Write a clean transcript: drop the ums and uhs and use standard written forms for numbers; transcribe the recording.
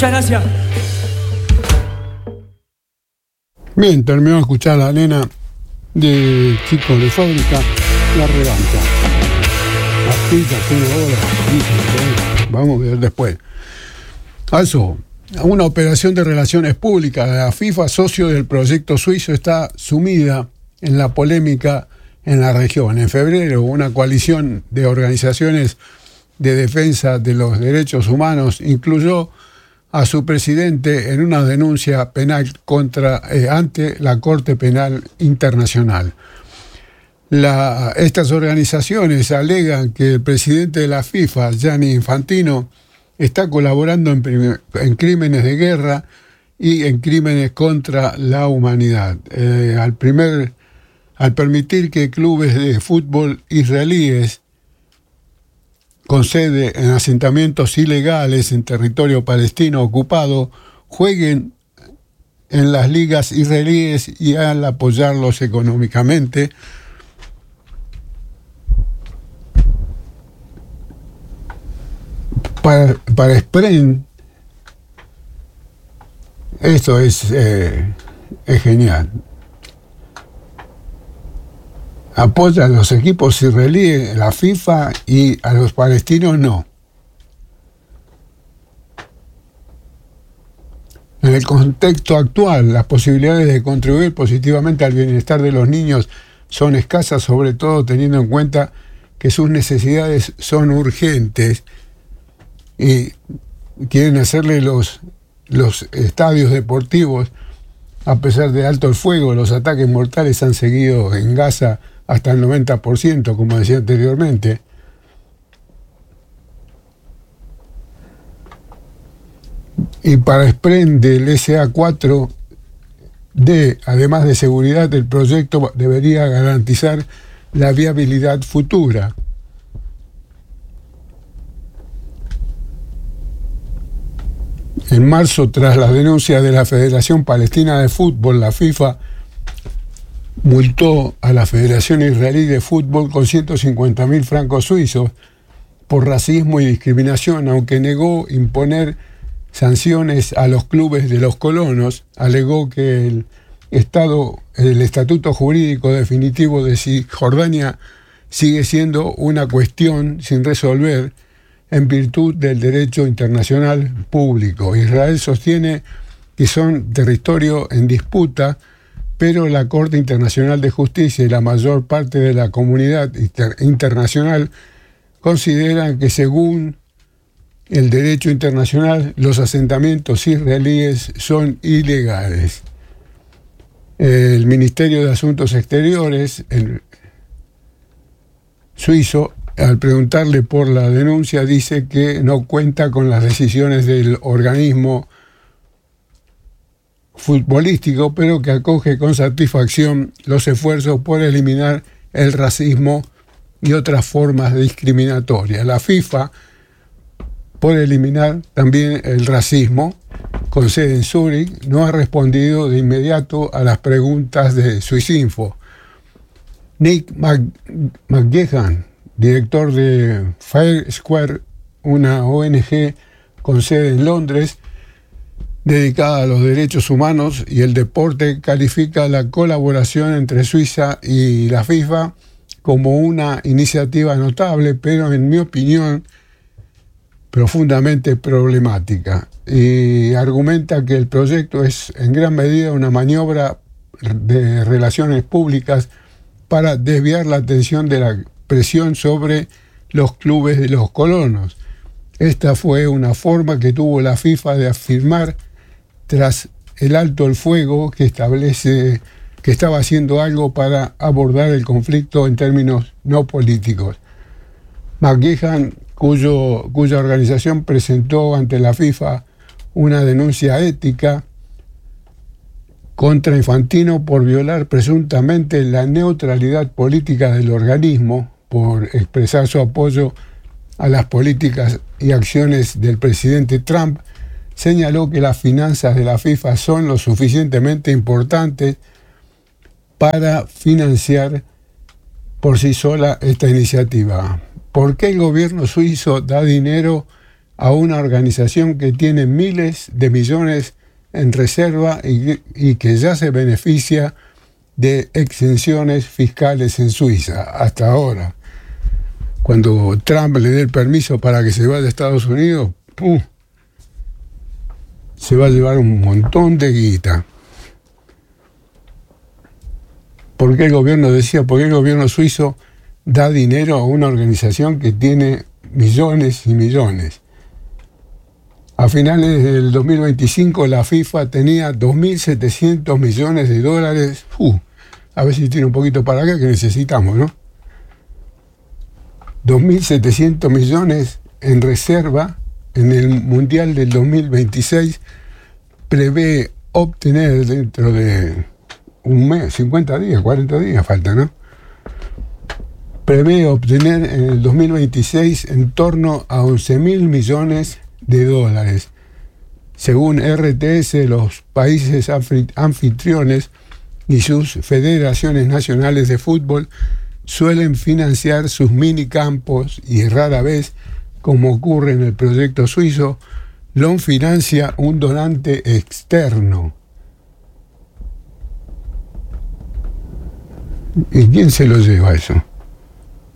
Muchas gracias. Bien, terminó de escuchar la nena de Chicos de Fábrica, La Revancha. Las pizzas, 1 hora, vamos a ver después. Also, una operación de relaciones públicas de la FIFA, socio del proyecto suizo, está sumida en la polémica en la región. En febrero, una coalición de organizaciones de defensa de los derechos humanos incluyó a su presidente en una denuncia penal ante la Corte Penal Internacional. Estas organizaciones alegan que el presidente de la FIFA, Gianni Infantino, está colaborando en crímenes de guerra y en crímenes contra la humanidad. Al permitir que clubes de fútbol israelíes con sede en asentamientos ilegales en territorio palestino ocupado jueguen en las ligas israelíes y al apoyarlos económicamente, para Spren, esto es genial. Apoya a los equipos israelíes, la FIFA, y a los palestinos no. En el contexto actual, las posibilidades de contribuir positivamente al bienestar de los niños son escasas, sobre todo teniendo en cuenta que sus necesidades son urgentes y quieren hacerle los estadios deportivos, a pesar de alto el fuego. Los ataques mortales han seguido en Gaza hasta el 90%, como decía anteriormente. Y para Spren del SA4D, además de seguridad, el proyecto debería garantizar la viabilidad futura. En marzo, tras la denuncia de la Federación Palestina de Fútbol, la FIFA multó a la Federación Israelí de Fútbol con 150.000 francos suizos por racismo y discriminación, aunque negó imponer sanciones a los clubes de los colonos. Alegó que el estatuto jurídico definitivo de Cisjordania sigue siendo una cuestión sin resolver en virtud del derecho internacional público. Israel sostiene que son territorio en disputa, pero la Corte Internacional de Justicia y la mayor parte de la comunidad internacional consideran que, según el derecho internacional, los asentamientos israelíes son ilegales. El Ministerio de Asuntos Exteriores, el suizo, al preguntarle por la denuncia, dice que no cuenta con las decisiones del organismo futbolístico, pero que acoge con satisfacción los esfuerzos por eliminar el racismo y otras formas discriminatorias. La FIFA, por eliminar también el racismo, con sede en Zúrich, no ha respondido de inmediato a las preguntas de Swissinfo. Nick McGehan, director de Fair Square, una ONG con sede en Londres, dedicada a los derechos humanos y el deporte, califica la colaboración entre Suiza y la FIFA como una iniciativa notable, pero en mi opinión profundamente problemática, y argumenta que el proyecto es en gran medida una maniobra de relaciones públicas para desviar la atención de la presión sobre los clubes de los colonos. Esta fue una forma que tuvo la FIFA de afirmar, tras el alto el fuego, que establece que estaba haciendo algo para abordar el conflicto en términos no políticos. McGehan, cuya organización presentó ante la FIFA una denuncia ética contra Infantino por violar presuntamente la neutralidad política del organismo, por expresar su apoyo a las políticas y acciones del presidente Trump, señaló que las finanzas de la FIFA son lo suficientemente importantes para financiar por sí sola esta iniciativa. ¿Por qué el gobierno suizo da dinero a una organización que tiene miles de millones en reserva y que ya se beneficia de exenciones fiscales en Suiza hasta ahora. Cuando Trump le dé el permiso para que se vaya a Estados Unidos, ¡pum!, se va a llevar un montón de guita. ¿Por qué el gobierno suizo da dinero a una organización que tiene millones y millones? A finales del 2025 la FIFA tenía 2.700 millones de dólares. A ver si tiene un poquito para acá que necesitamos, ¿no? 2.700 millones en reserva en el Mundial del 2026. Prevé obtener dentro de un mes, 50 días, 40 días falta, ¿no? Prevé obtener en el 2026 en torno a 11.000 millones de dólares. Según RTS, los países anfitriones y sus federaciones nacionales de fútbol suelen financiar sus minicampos y rara vez, como ocurre en el proyecto suizo, lo financia un donante externo. ¿Y quién se lo lleva eso?